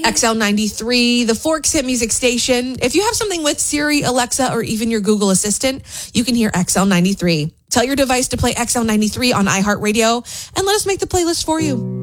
XL93, the Forks Hit Music Station. If you have something with Siri, Alexa, or even your Google Assistant, you can hear XL93. Tell your device to play XL93 on iHeartRadio and let us make the playlist for you.